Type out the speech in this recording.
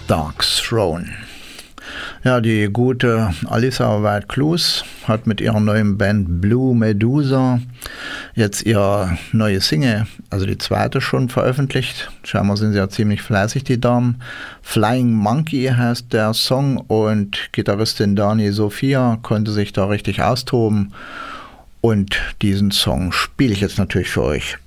Dark Throne. Ja, die gute Alissa White-Clues hat mit ihrer neuen Band Blue Medusa jetzt ihr neue Single, also die zweite schon veröffentlicht. Scheinbar sind sie ja ziemlich fleißig, die Damen. Flying Monkey heißt der Song und Gitarristin Dani Sophia konnte sich da richtig austoben. Und diesen Song spiele ich jetzt natürlich für euch.